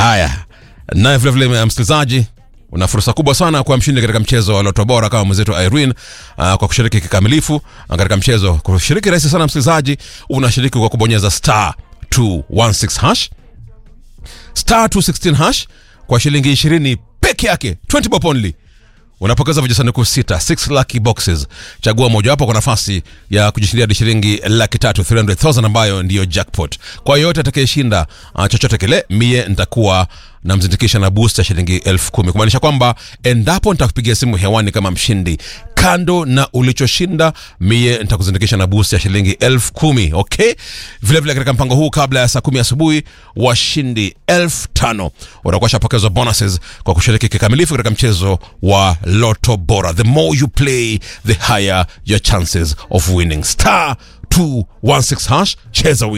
Haya, na vile msikilizaji, una fursa kubwa sana kwa mshindi katika mchezo wa Loto Bora kama mwenzetu Irene, kwa kushiriki kikamilifu katika mchezo. Kushiriki rahisi sana msikilizaji, unashiriki kwa kubonyeza *216 hash, *216 hash kwa shilingi 20 peke yake, 20 bob only. Unapokeza vijisanduku 6 lucky boxes. Chagua moja wapo kwa nafasi ya kujishindia hadi shilingi 300,000, 300,000 ambayo ndiyo jackpot. Kwa yote atakayeshinda chochote kile, mie nitakuwa namzindikisha na booster shilingi 10,000. Kumaanisha kwamba endapo nitakupigia simu hewani kama mshindi, kando na ulichoshinda, mie nitakuzindikisha na booster ya shilingi 10,000. Okay? Vile vile katika mpango huu, kabla ya saa 10 asubuhi, washindi 5,000 watakuwa shapokezwa bonuses kwa kushiriki kikamilifu katika mchezo wa Loto Bora. The more you play, the higher your chances of winning. *216 hash, cheza win.